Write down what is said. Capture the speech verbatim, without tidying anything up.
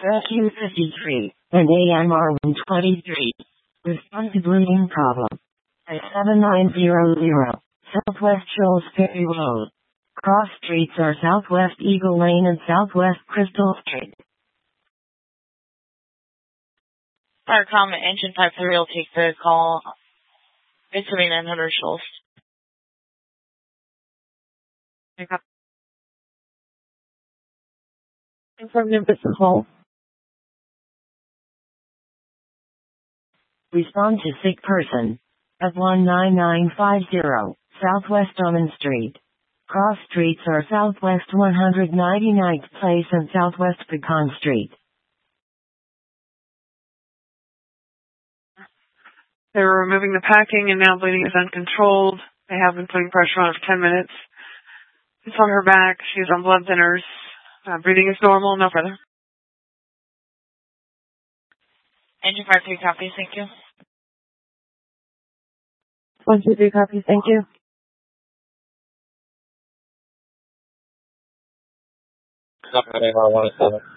Vacuum fifty-three and A M R one twenty-three. Respond to bleeding problem. At seven nine zero zero Southwest Shoals Ferry Road. Cross streets are Southwest Eagle Lane and Southwest Crystal Street. Fire common engine type three will take the call. It's nine hundred Shoals. Affirmative, this is call. Respond to sick person. At one nine nine five zero Southwest Almond Street. Cross streets are Southwest one hundred ninety-ninth Place and Southwest Pecan Street. They were removing the packing and now bleeding is uncontrolled. They have been putting pressure on it for ten minutes. It's on her back. She's on blood thinners. Uh, breathing is normal. No further. Engine fire three copies. Thank you. One, two, three copies. Thank you. One seven.